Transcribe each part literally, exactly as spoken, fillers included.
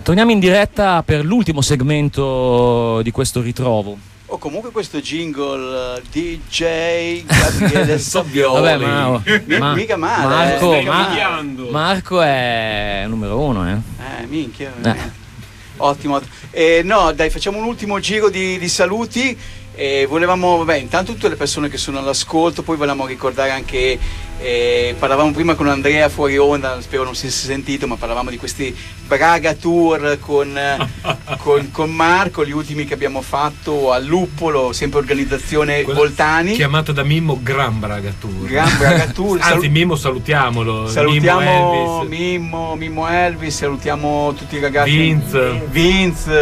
Torniamo in diretta per l'ultimo segmento di questo ritrovo. O oh, comunque questo jingle uh, D J Gabriele Sabbioli. Vabbè, ma, Mi, ma mica male. Marco, eh. ma, Marco è numero uno, eh. Eh, minchia. Eh. Ottimo. Eh, no, dai, facciamo un ultimo giro di, di saluti. E volevamo, vabbè, intanto tutte le persone che sono all'ascolto, poi volevamo ricordare anche, eh, parlavamo prima con Andrea fuori onda, spero non si sia sentito, ma parlavamo di questi Braga Tour con, con, con Marco, gli ultimi che abbiamo fatto al Luppolo, sempre organizzazione Quella Voltani. Chiamata da Mimmo Gran Braga Tour. Gran Braga Tour. Anzi, Salu- Mimmo salutiamolo. Salutiamo Mimmo Elvis. Mimmo, Mimmo Elvis, salutiamo tutti i ragazzi. Vince. Vince.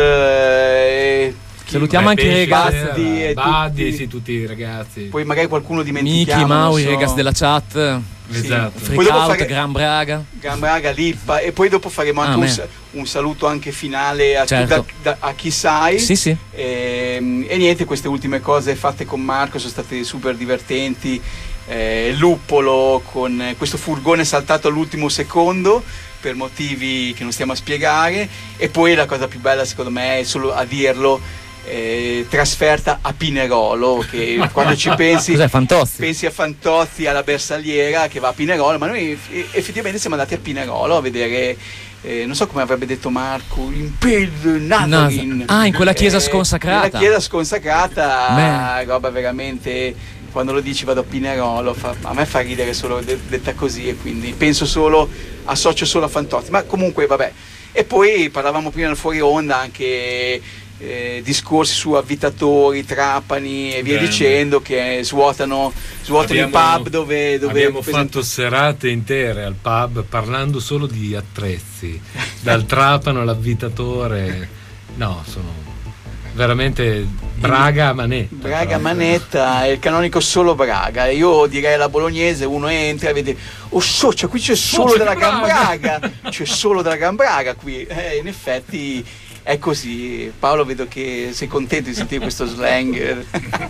Eh, Salutiamo Beh, anche i ragazzi Basti e Badi, tutti. sì, tutti i ragazzi. Poi magari qualcuno dimentichiamo. Miki, Mauri, non so. i ragazzi della chat. Esatto. Poi dopo Freakout, fare- Gran Braga. Gran Braga, Lippa, e poi dopo faremo anche Ah, un, me. sa- un saluto anche finale a, Certo. da- da- a chi sai. Sì, sì. E, e niente, queste ultime cose fatte con Marco sono state super divertenti. Eh, Luppolo con questo furgone saltato all'ultimo secondo per motivi che non stiamo a spiegare, e poi la cosa più bella secondo me è solo a dirlo. Eh, trasferta a Pinerolo, che quando ci pensi Cos'è, Fantozzi? pensi a Fantozzi, alla Bersagliera che va a Pinerolo, ma noi effettivamente siamo andati a Pinerolo a vedere, eh, non so come avrebbe detto Marco, Imped Nathalie. Ah, in quella chiesa Eh, sconsacrata. nella chiesa sconsacrata. Beh. Roba veramente, quando lo dici vado a Pinerolo, fa, a me fa ridere solo de- detta così, e quindi penso solo, associo solo a Fantozzi, ma comunque vabbè. E poi parlavamo prima nel fuori onda anche Eh, discorsi su avvitatori, trapani e via Bene. dicendo, che svuotano, svuotano Abbiamo- i pub dove, dove abbiamo present- fatto serate intere al pub parlando solo di attrezzi, dal trapano all'avvitatore. No, sono veramente Braga a manetta. Braga proprio. manetta, è il canonico solo Braga. Io direi alla bolognese, uno entra e vede, oh socia, qui c'è solo c'è della Gran Braga. Braga, c'è solo della Gran Braga qui. Eh, in effetti è così. Paolo, vedo che sei contento di sentire questo slang.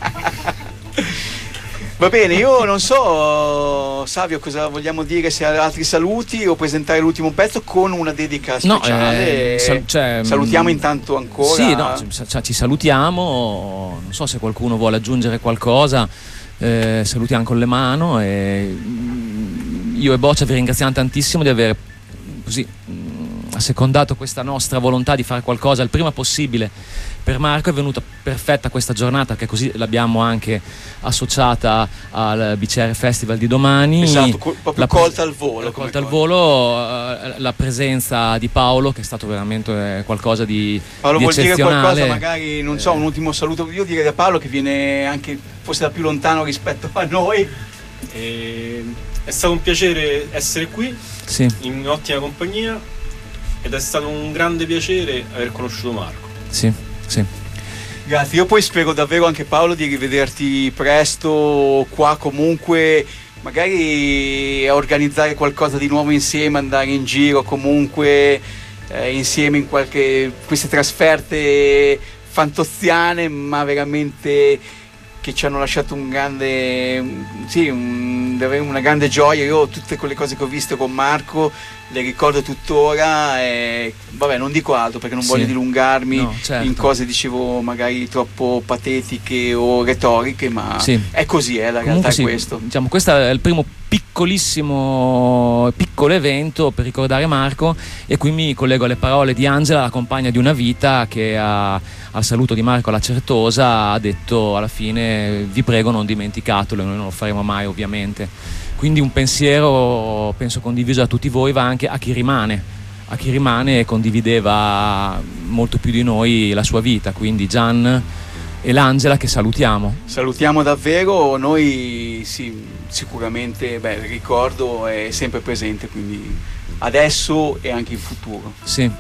Va bene, io non so, Savio, cosa vogliamo dire, se ha altri saluti o presentare l'ultimo pezzo con una dedica No, speciale. eh, sal- cioè, Salutiamo mh, intanto ancora. Sì, no, ci- cioè, ci salutiamo. Non so se qualcuno vuole aggiungere qualcosa. Eh, salutiamo con le mani. E mh, io e Boccia vi ringraziamo tantissimo di aver così mh, assecondato questa nostra volontà di fare qualcosa il prima possibile per Marco. È venuta perfetta questa giornata, che così l'abbiamo anche associata al B C R Festival di domani. Esatto, co- proprio La pre- colta al volo. come colta al cosa. volo, eh, la presenza di Paolo, che è stato veramente eh, qualcosa di, Paolo, di vuol dire eccezionale. qualcosa, magari, non so, un ultimo saluto. Io direi da Paolo, che viene anche forse da più lontano rispetto a noi. E è stato un piacere essere qui, Sì. in ottima compagnia, ed è stato un grande piacere aver conosciuto Marco. Sì, sì. Grazie, io poi spero davvero anche, Paolo, di rivederti presto qua, comunque magari a organizzare qualcosa di nuovo insieme, andare in giro comunque eh, insieme in qualche, queste trasferte fantoziane, ma veramente che ci hanno lasciato un grande, sì, un, una grande gioia. Io tutte quelle cose che ho visto con Marco le ricordo tuttora, e vabbè, non dico altro perché non Sì. voglio dilungarmi No, certo. in cose, dicevo, magari troppo patetiche o retoriche, ma Sì. è così, eh, la realtà Comunque è sì, questo. diciamo, questo è il primo piccolissimo piccolo evento per ricordare Marco, e qui mi collego alle parole di Angela, la compagna di una vita, che ha, al saluto di Marco alla Certosa ha detto alla fine: vi prego, non dimenticatelo. Noi non lo faremo mai, ovviamente. Quindi un pensiero, penso, condiviso da tutti voi va anche a chi rimane, a chi rimane e condivideva molto più di noi la sua vita, quindi Gian e l'Angela, che salutiamo. Salutiamo davvero, noi sì, sicuramente, beh, il ricordo è sempre presente, quindi adesso e anche in futuro. Sì.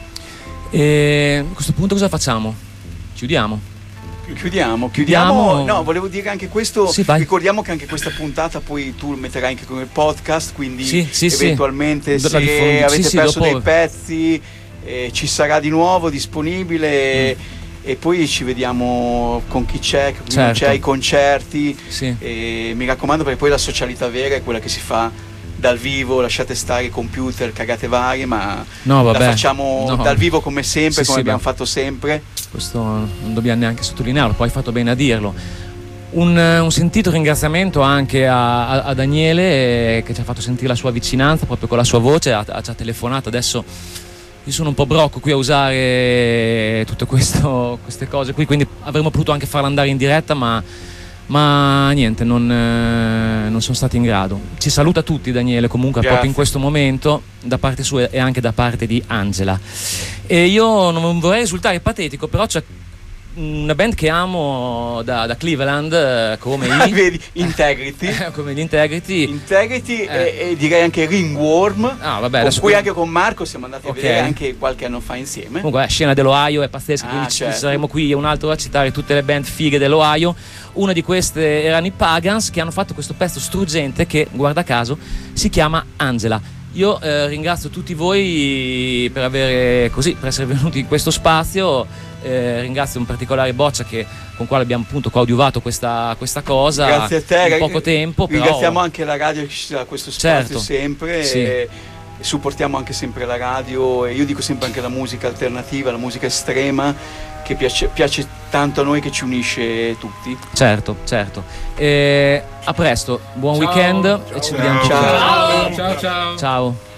E a questo punto cosa facciamo? Chiudiamo? Chiudiamo, chiudiamo. Chiudiamo. No, volevo dire anche questo. Sì, vai. Ricordiamo che anche questa puntata poi tu metterai anche con il podcast, quindi Sì, sì, sì. eventualmente La se diffon- avete sì, sì, perso dopo- dei pezzi eh, ci sarà di nuovo disponibile. Mm. E poi ci vediamo con chi c'è, con chi non Certo. c'è, i concerti. Sì. E mi raccomando, perché poi la socialità vera è quella che si fa dal vivo, lasciate stare computer, cagate varie, ma no, vabbè. la facciamo no. dal vivo come sempre, sì, come sì, abbiamo beh. fatto sempre. Questo non dobbiamo neanche sottolinearlo, poi hai fatto bene a dirlo. Un, un sentito ringraziamento anche a, a, a Daniele, eh, che ci ha fatto sentire la sua vicinanza proprio con la sua voce, ha, ha, ci ha telefonato. Adesso io sono un po' brocco qui a usare tutte questo, queste cose qui, quindi avremmo potuto anche farla andare in diretta, ma, ma niente, non, eh, non sono stati in grado. Ci saluta tutti Daniele comunque. Grazie. Proprio in questo momento, da parte sua e anche da parte di Angela. E io non vorrei risultare patetico, però c'è una band che amo da, da Cleveland, come i Vedi, Integrity come gli Integrity Integrity eh. e, e direi anche Ringworm, ah, vabbè, con cui qui... anche con Marco siamo andati okay. a vedere anche qualche anno fa insieme. Comunque la scena dell'Ohio è pazzesca, ah, quindi certo. Ci saremo qui un altro a citare tutte le band fighe dell'Ohio. Una di queste erano i Pagans, che hanno fatto questo pezzo struggente che, guarda caso, si chiama Angela. Io eh, ringrazio tutti voi per avere così, per essere venuti in questo spazio. Eh, ringrazio in particolare Boccia, che, con quale abbiamo appunto coadiuvato questa, questa cosa. Grazie a te, in poco tempo. Ringraziamo però... anche la radio che ci dà questo spazio, certo. sempre. Sì. E, e supportiamo anche sempre la radio, e io dico sempre anche la musica alternativa, la musica estrema, che piace, piace tanto a noi, che ci unisce tutti. Certo, certo. E a presto, buon ciao, weekend ciao, e ci vediamo. Ciao. Ciao, ciao, ciao. Ciao.